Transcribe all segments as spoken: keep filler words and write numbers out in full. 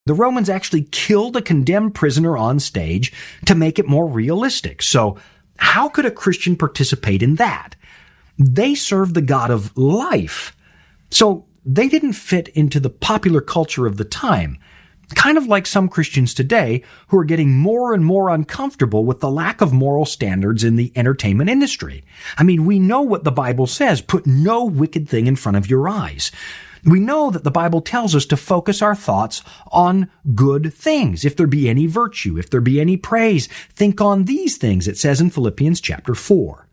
The Romans actually killed a condemned prisoner on stage to make it more realistic. So how could a Christian participate in that? They served the God of life. So they didn't fit into the popular culture of the time. Kind of like some Christians today who are getting more and more uncomfortable with the lack of moral standards in the entertainment industry. I mean, we know what the Bible says, put no wicked thing in front of your eyes. We know that the Bible tells us to focus our thoughts on good things. If there be any virtue, if there be any praise, think on these things, it says in Philippians chapter four.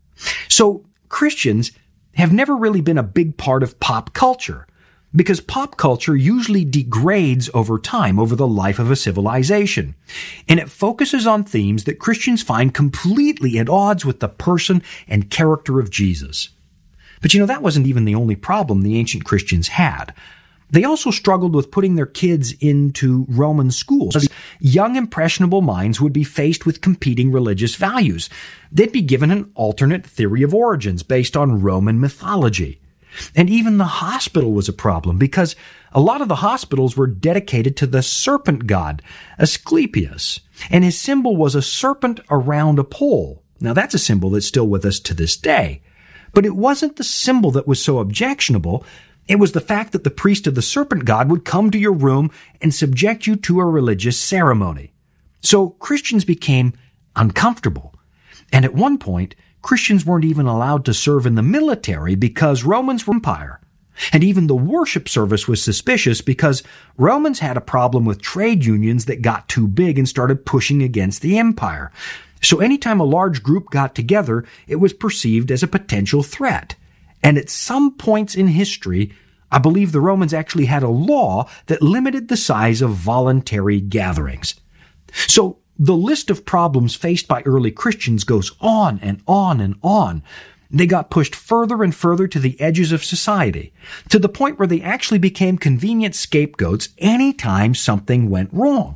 So Christians have never really been a big part of pop culture, because pop culture usually degrades over time, over the life of a civilization. And it focuses on themes that Christians find completely at odds with the person and character of Jesus. But you know, that wasn't even the only problem the ancient Christians had. They also struggled with putting their kids into Roman schools. Young, impressionable minds would be faced with competing religious values. They'd be given an alternate theory of origins based on Roman mythology. And even the hospital was a problem, because a lot of the hospitals were dedicated to the serpent god, Asclepius, and his symbol was a serpent around a pole. Now that's a symbol that's still with us to this day. But it wasn't the symbol that was so objectionable. It was the fact that the priest of the serpent god would come to your room and subject you to a religious ceremony. So Christians became uncomfortable. And at one point, Christians weren't even allowed to serve in the military because Romans were empire. And even the worship service was suspicious because Romans had a problem with trade unions that got too big and started pushing against the empire. So anytime a large group got together, it was perceived as a potential threat. And at some points in history, I believe the Romans actually had a law that limited the size of voluntary gatherings. So the list of problems faced by early Christians goes on and on and on. They got pushed further and further to the edges of society, to the point where they actually became convenient scapegoats anytime something went wrong.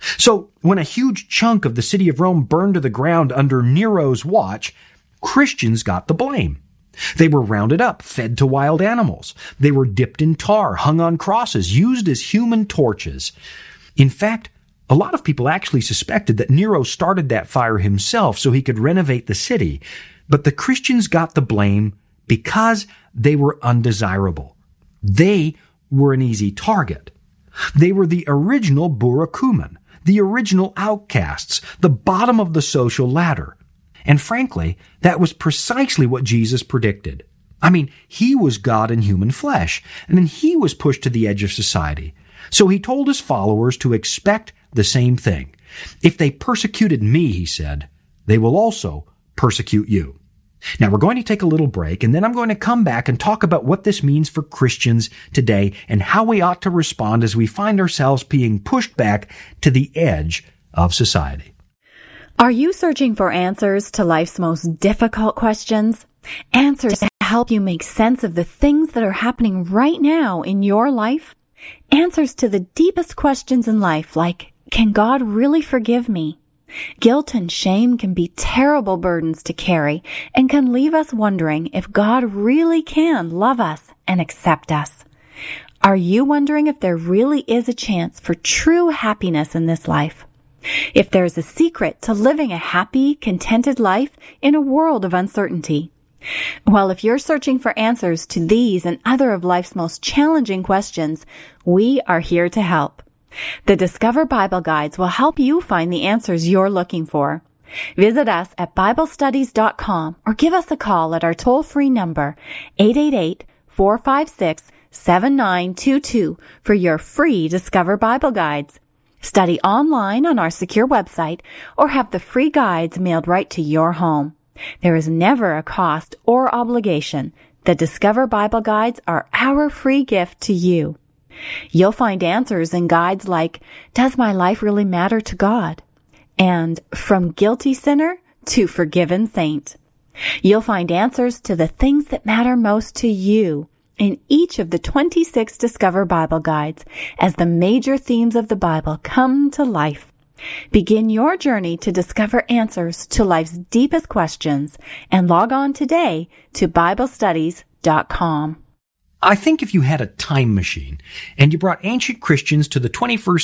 So when a huge chunk of the city of Rome burned to the ground under Nero's watch, Christians got the blame. They were rounded up, fed to wild animals. They were dipped in tar, hung on crosses, used as human torches. In fact, a lot of people actually suspected that Nero started that fire himself so he could renovate the city. But the Christians got the blame because they were undesirable. They were an easy target. They were the original Burakumen, the original outcasts, the bottom of the social ladder. And frankly, that was precisely what Jesus predicted. I mean, he was God in human flesh, and then he was pushed to the edge of society. So he told his followers to expect the same thing. If they persecuted me, he said, they will also persecute you. Now we're going to take a little break, and then I'm going to come back and talk about what this means for Christians today and how we ought to respond as we find ourselves being pushed back to the edge of society. Are you searching for answers to life's most difficult questions? Answers to help you make sense of the things that are happening right now in your life? Answers to the deepest questions in life, like, can God really forgive me? Guilt and shame can be terrible burdens to carry and can leave us wondering if God really can love us and accept us. Are you wondering if there really is a chance for true happiness in this life? If there's a secret to living a happy, contented life in a world of uncertainty? Well, if you're searching for answers to these and other of life's most challenging questions, we are here to help. The Discover Bible Guides will help you find the answers you're looking for. Visit us at Bible Studies dot com or give us a call at our toll-free number, eight eight eight, four five six, seven nine two two, for your free Discover Bible Guides. Study online on our secure website or have the free guides mailed right to your home. There is never a cost or obligation. The Discover Bible Guides are our free gift to you. You'll find answers in guides like, Does my life really matter to God? And From Guilty Sinner to Forgiven Saint. You'll find answers to the things that matter most to you in each of the twenty-six Discover Bible Guides as the major themes of the Bible come to life. Begin your journey to discover answers to life's deepest questions and log on today to Bible Studies dot com. I think if you had a time machine and you brought ancient Christians to the twenty-first